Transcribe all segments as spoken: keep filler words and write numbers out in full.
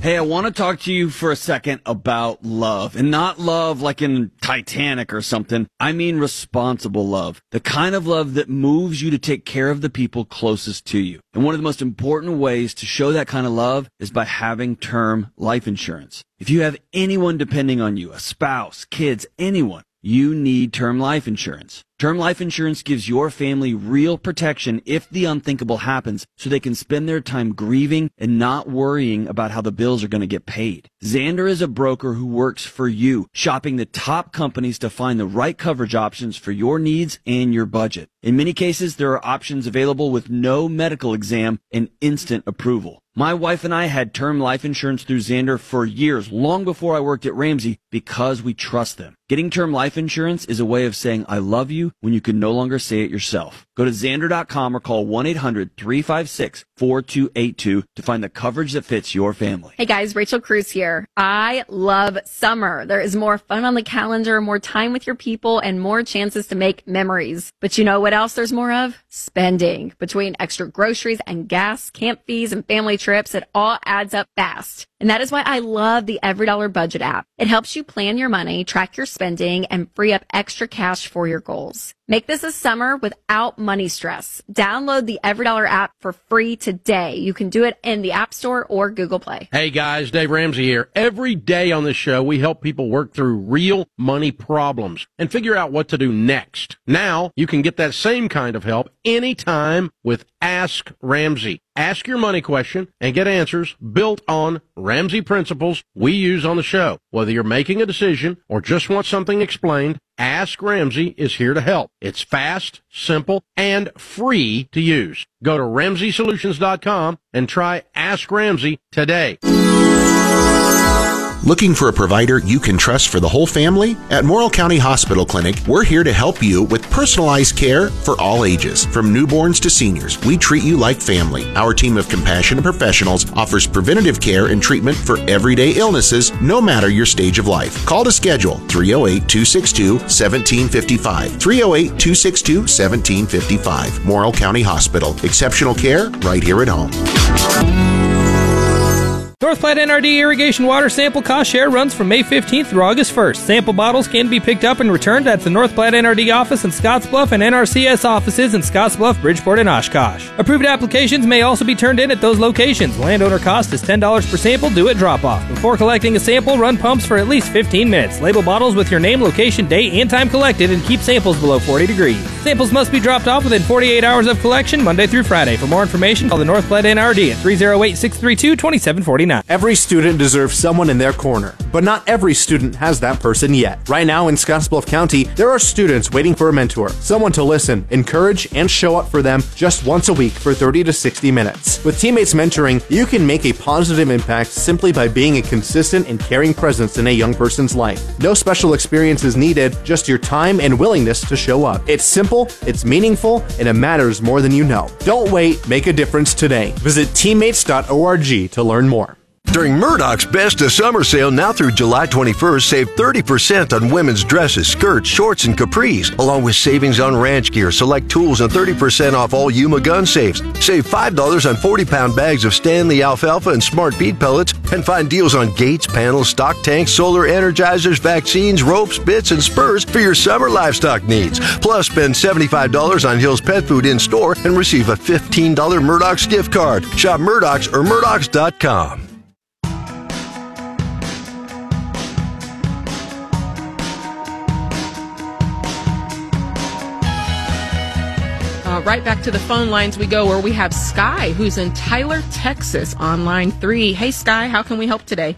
Hey, I want to talk to you for a second about love, and not love like in Titanic or something. I mean responsible love, the kind of love that moves you to take care of the people closest to you. And one of the most important ways to show that kind of love is by having term life insurance. If you have anyone depending on you, a spouse, kids, anyone, you need term life insurance. Term life insurance gives your family real protection if the unthinkable happens, so they can spend their time grieving and not worrying about how the bills are going to get paid. Xander is a broker who works for you, shopping the top companies to find the right coverage options for your needs and your budget. In many cases, there are options available with no medical exam and instant approval. My wife and I had term life insurance through Xander for years, long before I worked at Ramsey, because we trust them. Getting term life insurance is a way of saying I love you when you can no longer say it yourself. Go to Xander dot com or call one eight hundred three five six four two eight two to find the coverage that fits your family. Hey guys, Rachel Cruz here. I love summer. There is more fun on the calendar, more time with your people, and more chances to make memories. But you know what else there's more of? Spending. Between extra groceries and gas, camp fees, and family trips, it all adds up fast. And that is why I love the Every Dollar Budget app. It helps you plan your money, track your spending, and free up extra cash for your goals. Make this a summer without money stress. Download the Every Dollar app for free today. You can do it in the App Store or Google Play. Hey guys, Dave Ramsey here. Every day on this show, we help people work through real money problems and figure out what to do next. Now, you can get that same kind of help anytime with Ask Ramsey. Ask your money question and get answers built on Ramsey principles we use on the show. Whether you're making a decision or just want something explained, Ask Ramsey is here to help. It's fast, simple, and free to use. Go to Ramsey Solutions dot com and try Ask Ramsey today. Looking for a provider you can trust for the whole family? At Morrill County Hospital Clinic, we're here to help you with personalized care for all ages. From newborns to seniors, we treat you like family. Our team of compassionate professionals offers preventative care and treatment for everyday illnesses, no matter your stage of life. Call to schedule three oh eight, two six two, one seven five five. three oh eight, two six two, one seven five five. Morrill County Hospital. Exceptional care right here at home. North Platte N R D irrigation water sample cost share runs from May fifteenth through August first. Sample bottles can be picked up and returned at the North Platte N R D office in Scottsbluff and N R C S offices in Scottsbluff, Bridgeport, and Oshkosh. Approved applications may also be turned in at those locations. Landowner cost is ten dollars per sample due at drop-off. Before collecting a sample, run pumps for at least fifteen minutes. Label bottles with your name, location, date, and time collected, and keep samples below forty degrees. Samples must be dropped off within forty-eight hours of collection, Monday through Friday. For more information, call the North Platte N R D at three oh eight, six three two, two seven four nine. Every student deserves someone in their corner, but not every student has that person yet. Right now in Scottsbluff County, there are students waiting for a mentor, someone to listen, encourage, and show up for them just once a week for thirty to sixty minutes. With Teammates Mentoring, you can make a positive impact simply by being a consistent and caring presence in a young person's life. No special experience is needed, just your time and willingness to show up. It's simple, it's meaningful, and it matters more than you know. Don't wait, make a difference today. Visit teammates dot org to learn more. During Murdoch's Best of Summer Sale now through July twenty-first, save thirty percent on women's dresses, skirts, shorts, and capris, along with savings on ranch gear, select tools, and thirty percent off all Yuma gun safes. Save five dollars on forty-pound bags of Stanley alfalfa and Smart Beet pellets, and find deals on gates, panels, stock tanks, solar energizers, vaccines, ropes, bits, and spurs for your summer livestock needs. Plus, spend seventy-five dollars on Hill's Pet Food in-store and receive a fifteen dollars Murdoch's gift card. Shop Murdoch's or Murdoch's dot com. Uh, right back to the phone lines we go, where we have Sky, who's in Tyler, Texas, on line three. Hey, Sky, how can we help today?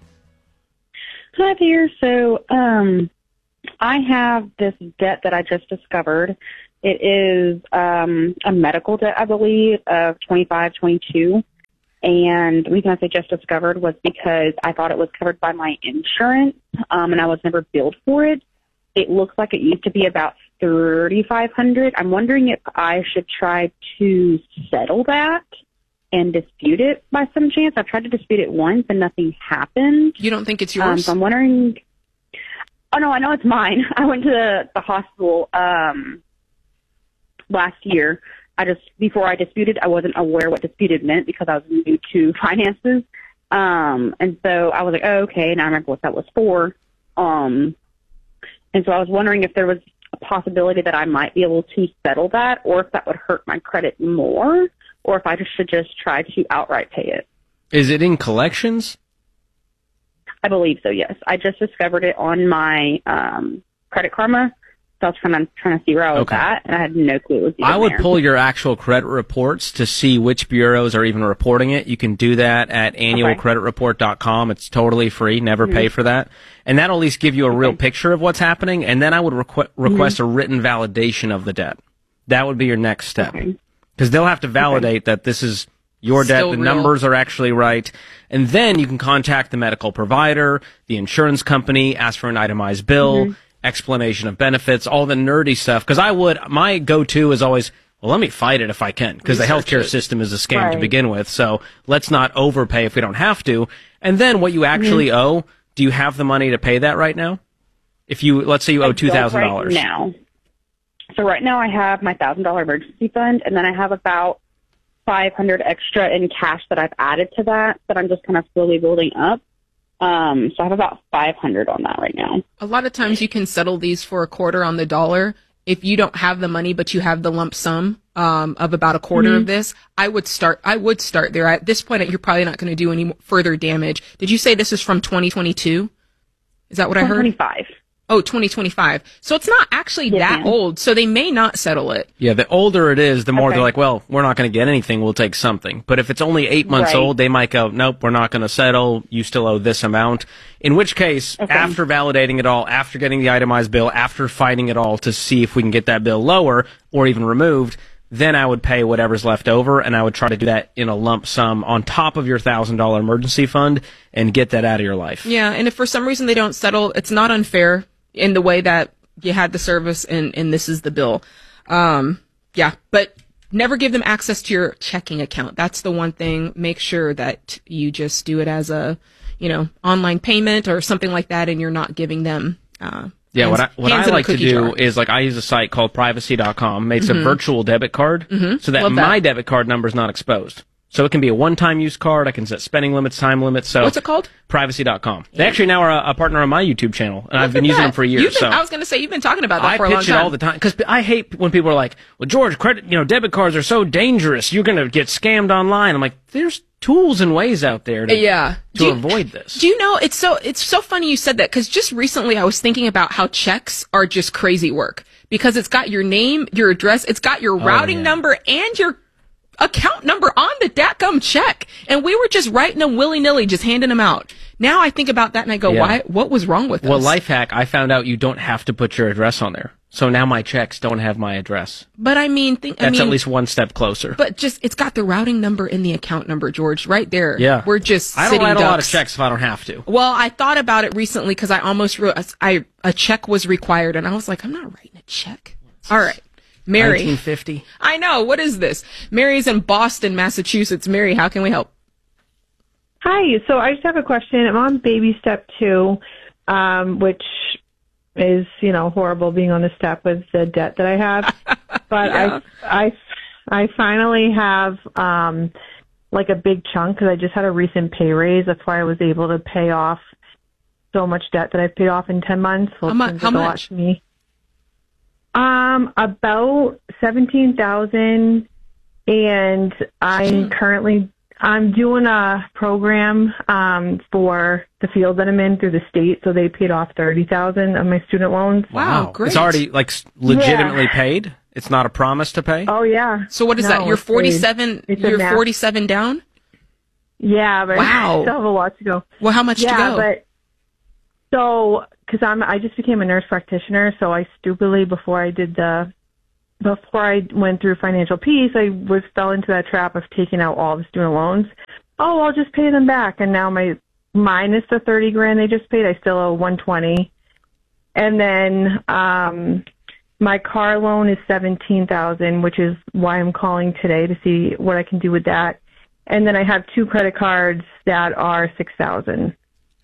Hi there. So um, I have this debt that I just discovered. It is um, a medical debt, I believe, of twenty-five, twenty-two. And the reason I say just discovered was because I thought it was covered by my insurance, um, and I was never billed for it. It looks like it used to be about thirty-five hundred dollars. I'm wondering if I should try to settle that and dispute it by some chance. I've tried to dispute it once and nothing happened. You don't think it's yours? Um, so I'm wondering. Oh no, I know it's mine. I went to the, the hospital um, last year. I just before I disputed, I wasn't aware what disputed meant because I was new to finances. Um, and so I was like, oh, okay, now I remember what that was for. Um, and so I was wondering if there was a possibility that I might be able to settle that, or if that would hurt my credit more, or if I just should just try to outright pay it. Is it in collections? I believe so, yes. I just discovered it on my um, Credit Karma. So I was trying to, trying to see where I was Okay. at, and I had no clue it was even I would there. pull your actual credit reports to see which bureaus are even reporting it. You can do that at annual credit report dot com. It's totally free. Never Mm-hmm. pay for that. And that'll at least give you a real picture of what's happening. And then I would requ- request Mm-hmm. a written validation of the debt. That would be your next step. Because they'll have to validate that this is your debt, Still the real. numbers are actually right. And then you can contact the medical provider, the insurance company, ask for an itemized bill, Mm-hmm. explanation of benefits, all the nerdy stuff. Because I would, my go-to is always, well, let me fight it if I can. Because the Research healthcare it. system is a scam to Right. begin with. So let's not overpay if we don't have to. And then what you actually Mm-hmm. owe, do you have the money to pay that right now? If you, let's say you owe two thousand dollars. Right now. So right now I have my one thousand dollars emergency fund, and then I have about five hundred dollars extra in cash that I've added to that, that I'm just kind of slowly building up. Um, so I have about five hundred dollars on that right now. A lot of times you can settle these for a quarter on the dollar. If you don't have the money, but you have the lump sum um, of about a quarter Mm-hmm. of this, I would start. I would start there. At this point, you're probably not going to do any mo- further damage. Did you say this is from twenty twenty-two? Is that what I heard? twenty-five. Oh, twenty twenty-five. So it's not actually Yes, that ma'am. old. So they may not settle it. Yeah, the older it is, the more Okay. they're like, well, we're not going to get anything. We'll take something. But if it's only eight months Right. old, they might go, nope, we're not going to settle. You still owe this amount. In which case, Okay. after validating it all, after getting the itemized bill, after fighting it all to see if we can get that bill lower or even removed, then I would pay whatever's left over, and I would try to do that in a lump sum on top of your one thousand dollars emergency fund and get that out of your life. Yeah, and if for some reason they don't settle, it's not unfair in the way that you had the service and, and this is the bill. Um, yeah, but never give them access to your checking account. That's the one thing. Make sure that you just do it as a, you know, online payment or something like that, and you're not giving them. Uh, Yeah, what I, hands- what hands I in a like to cookie do jar. is like I use a site called privacy dot com. It's a virtual debit card so that, Love that. my debit card number is not exposed. So it can be a one-time use card. I can set spending limits, time limits. So What's it called? privacy dot com. They actually now are a, a partner on my YouTube channel, and I've Look been at using that. them for years. You've been- so I was going to say you've been talking about that I for a long pitch time. it all the time because I hate when people are like, "Well, George, credit, you know, debit cards are so dangerous. You're going to get scammed online." I'm like, "There's tools and ways out there to, Yeah. to Do you- avoid this." Do you know, it's so it's so funny you said that, because just recently I was thinking about how checks are just crazy work, because it's got your name, your address, it's got your routing yeah. number and your account number on the datgum check, and we were just writing them willy-nilly, just handing them out. Now I think about that and I go, Yeah. why? What was wrong with Well, us? life hack, I found out you don't have to put your address on there. So now my checks don't have my address. But I mean, think, I That's mean, at least one step closer. But just it's got the routing number and the account number, George, right there. Yeah. We're just I don't sitting write ducks. a lot of checks if I don't have to. Well, I thought about it recently because I almost wrote, I a check was required, and I was like, I'm not writing a check. All right, Mary. nineteen fifty. I know. What is this? Mary's in Boston, Massachusetts. Mary, how can we help? Hi. So I just have a question. I'm on baby step two, um, which is, you know, horrible being on the step with the debt that I have. But Yeah. I, I, I finally have, um, like a big chunk because I just had a recent pay raise. That's why I was able to pay off so much debt that I've paid off in ten months. So How it mu- seems how like a lot much? to me. Um, about seventeen thousand, and I'm currently I'm doing a program um for the field that I'm in through the state, so they paid off thirty thousand of my student loans. Wow, great. It's already like s- legitimately paid. It's not a promise to pay. Oh yeah. So what is No, that? You're it's paid. forty-seven. It's a You're math- forty-seven down. Yeah, but Wow. I still have a lot to go. Well, how much yeah, to go? but so because I'm I just became a nurse practitioner, so I stupidly before I did the before I went through financial peace, I was fell into that trap of taking out all the student loans. Oh, I'll just pay them back, and now my minus the thirty grand they just paid, I still owe one twenty, and then um, my car loan is seventeen thousand, which is why I'm calling today to see what I can do with that. And then I have two credit cards that are six thousand.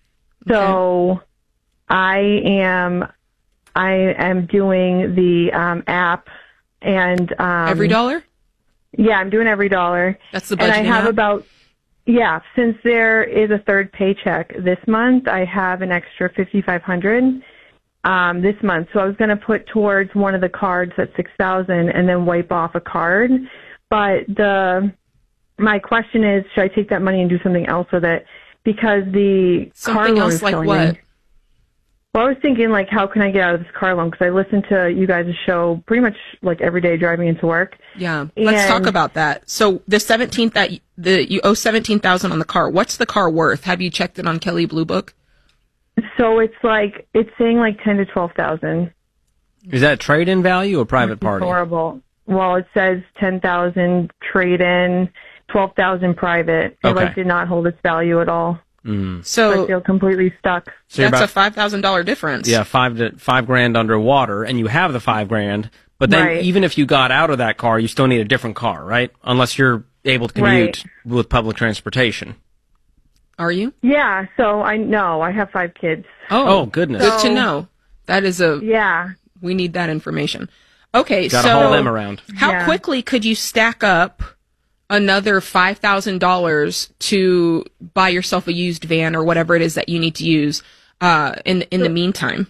So I am I am doing the um, app and um, Every dollar? Yeah, I'm doing every dollar. That's the and I budgeting have app? about Yeah, since there is a third paycheck this month, I have an extra fifty-five hundred um, this month. So I was going to put towards one of the cards at six thousand and then wipe off a card. But the my question is, should I take that money and do something else with it? Because the car Something loan else is like going what? in. Well, I was thinking, like, how can I get out of this car loan? Because I listen to you guys' show pretty much, like, every day driving into work. Yeah, let's And- talk about that. So the seventeenth that y- the you owe seventeen thousand on the car. What's the car worth? Have you checked it on Kelley Blue Book? So it's like, it's saying like ten to twelve thousand. Is that trade-in value or private party? Horrible. Well, it says ten thousand trade-in, twelve thousand private. It Okay. like did not hold its value at all. Mm. So I feel completely stuck. So you're that's about- a five thousand dollar difference. Yeah, five to five grand underwater, and you have the five grand. But then, Right. even if you got out of that car, you still need a different car, right? Unless you're able to commute with public transportation. Are you? Yeah. So I know I have five kids. Oh, goodness. Good to So- know. That is a Yeah. we need that information. Okay, Got to so haul them around. how Yeah. quickly could you stack up another five thousand dollars to buy yourself a used van or whatever it is that you need to use uh, in in the meantime?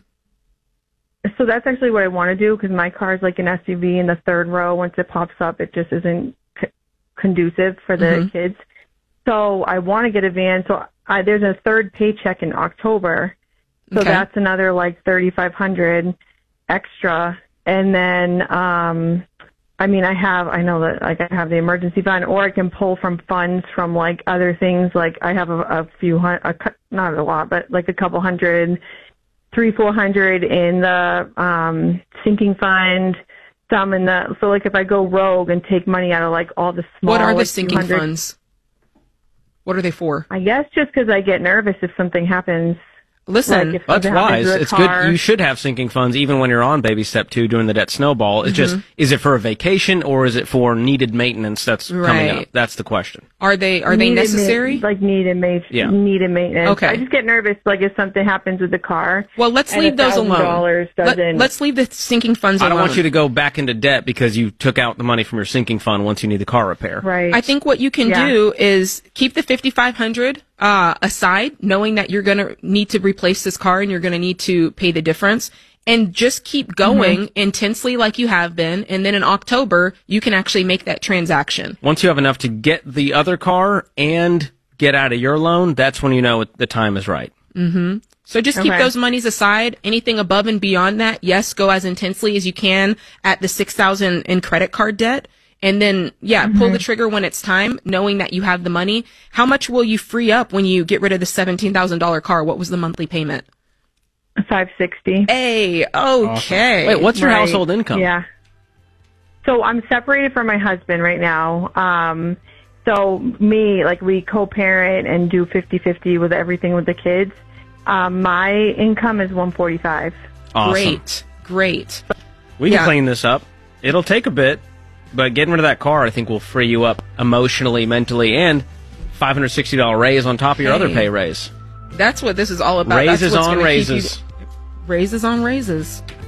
So that's actually what I want to do because my car is like an S U V in the third row. Once it pops up, it just isn't c- conducive for the Mhm. kids. So I want to get a van. So I, there's a third paycheck in October. So Okay. that's another like thirty-five hundred extra. And then, um, I mean, I have, I know that like I have the emergency fund or I can pull from funds from like other things. Like I have a, a few, hun- a, cou- not a lot, but like a couple hundred, three, four hundred in the, um, sinking fund, some in the, so like if I go rogue and take money out of like all the small, What are the like, sinking two hundred funds? What are they for? I guess just because I get nervous if something happens. Listen, Like, if That's something happens wise. to the It's car. good. You should have sinking funds even when you're on baby step two doing the debt snowball. It's just, Mhm. is it for a vacation or is it for needed maintenance that's coming Right. up? That's the question. Are they are they Needed necessary? ma- like needed ma- Yeah. needed maintenance. Okay. I just get nervous, like if something happens with the car. Well, let's and leave those alone. one thousand dollars Let, doesn't. let's leave the sinking funds I alone. don't want you to go back into debt because you took out the money from your sinking fund once you need the car repair. right. I think what you can Yeah. do is keep the fifty-five hundred uh, aside, knowing that you're going to need to replace this car and you're going to need to pay the difference, and just keep going Mm-hmm. intensely like you have been. And then in October, you can actually make that transaction. Once you have enough to get the other car and get out of your loan, that's when you know the time is right. Mm-hmm. So just keep Okay. those monies aside. Anything above and beyond that, yes, go as intensely as you can at the six thousand in credit card debt. And then, yeah, pull Mm-hmm. the trigger when it's time, knowing that you have the money. How much will you free up when you get rid of the seventeen thousand dollars car? What was the monthly payment? five sixty. Hey, okay. Wait, what's your Right. household income? Yeah. So I'm separated from my husband right now. Um, so me, like we co-parent and do fifty-fifty with everything with the kids. Um, my income is one forty-five. Awesome. Great, great. We can Yeah. clean this up. It'll take a bit, but getting rid of that car, I think, will free you up emotionally, mentally, and five hundred sixty dollars raise on top of your Hey. other pay raise. That's what this is all about. Raises That's what's on gonna keep you- raises. Raises on raises.